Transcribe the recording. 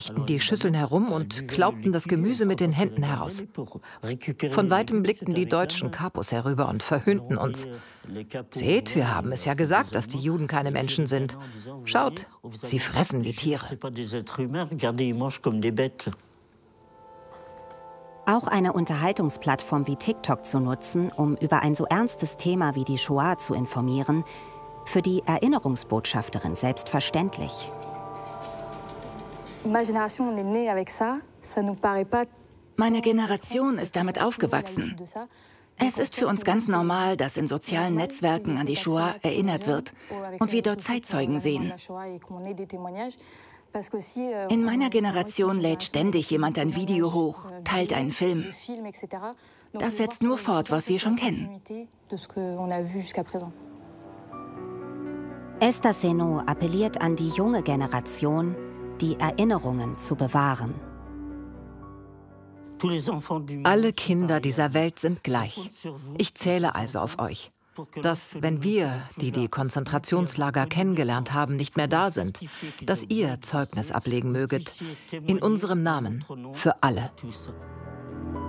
die Schüsseln herum und klaubten das Gemüse mit den Händen heraus. Von weitem blickten die deutschen Kapos herüber und verhöhnten uns. Seht, wir haben es ja gesagt, dass die Juden keine Menschen sind. Schaut, sie fressen wie Tiere. Auch eine Unterhaltungsplattform wie TikTok zu nutzen, um über ein so ernstes Thema wie die Shoah zu informieren, für die Erinnerungsbotschafterin selbstverständlich. Meine Generation ist damit aufgewachsen. Es ist für uns ganz normal, dass in sozialen Netzwerken an die Shoah erinnert wird und wir dort Zeitzeugen sehen. In meiner Generation lädt ständig jemand ein Video hoch, teilt einen Film. Das setzt nur fort, was wir schon kennen. Esther Seno appelliert an die junge Generation, die Erinnerungen zu bewahren. Alle Kinder dieser Welt sind gleich. Ich zähle also auf euch, dass, wenn wir, die die Konzentrationslager kennengelernt haben, nicht mehr da sind, dass ihr Zeugnis ablegen möget, in unserem Namen, für alle.